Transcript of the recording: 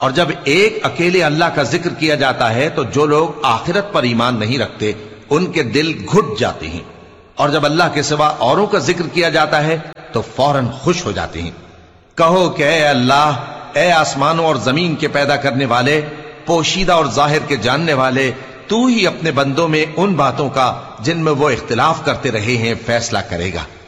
और जब एक अकेले अल्लाह का जिक्र किया जाता है तो जो लोग आखिरत पर ईमान नहीं रखते उनके दिल घुट जाते हैं, और जब अल्लाह के सिवा औरों का जिक्र किया जाता है तो फौरन खुश हो जाते हैं। कहो कि ए अल्लाह, ए आसमानों और जमीन के पैदा करने वाले, पोशीदा और जाहिर के जानने वाले, तू ही अपने बंदों में उन बातों का जिनमें वो इख्तिलाफ करते रहे हैं फैसला करेगा।